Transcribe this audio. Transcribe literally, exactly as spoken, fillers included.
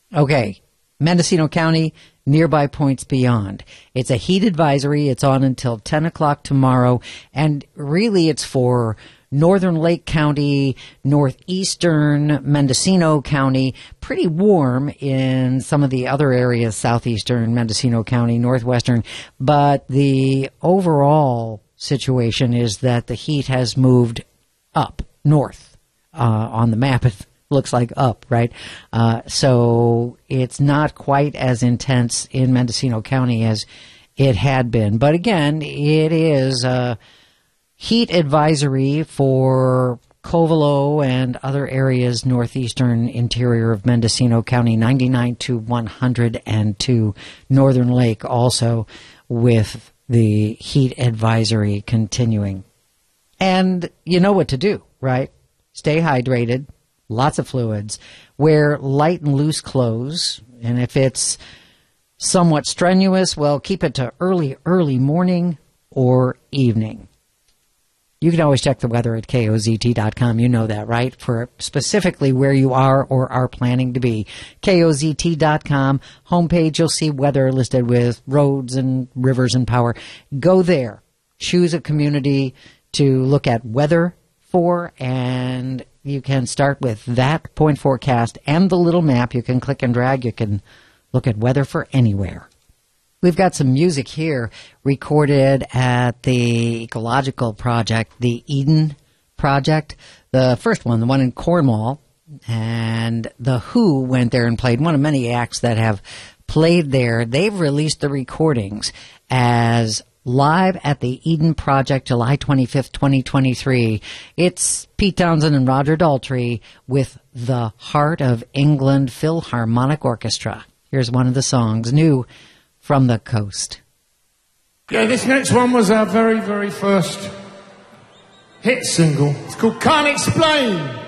Okay. Mendocino County, nearby points beyond. It's a heat advisory. It's on until ten o'clock tomorrow. And really it's for Northern Lake County, northeastern Mendocino County, pretty warm in some of the other areas, southeastern Mendocino County, northwestern. But the overall situation is that the heat has moved up north. Uh, on the map, it looks like up, right? Uh, so it's not quite as intense in Mendocino County as it had been. But again, it is a heat advisory for Covelo and other areas northeastern interior of Mendocino County, ninety-nine to one hundred two. Northern Lake also with the heat advisory continuing. And you know what to do, right? Stay hydrated, lots of fluids, wear light and loose clothes, and if it's somewhat strenuous, well, keep it to early, early morning or evening. You can always check the weather at K O Z T dot com. You know that, right? For specifically where you are or are planning to be. K O Z T dot com. Homepage, you'll see weather listed with roads and rivers and power. Go there. Choose a community to look at weather for, and you can start with that point forecast and the little map. You can click and drag. You can look at weather for anywhere. We've got some music here recorded at the Ecological Project, the Eden Project, the first one, the one in Cornwall, and The Who went there and played, one of many acts that have played there. They've released the recordings as live at the Eden Project, July twenty-fifth, twenty twenty-three. It's Pete Townsend and Roger Daltrey with the Heart of England Philharmonic Orchestra. Here's one of the songs, new from the coast. Yeah, this next one was our very, very first hit single. It's called Can't Explain.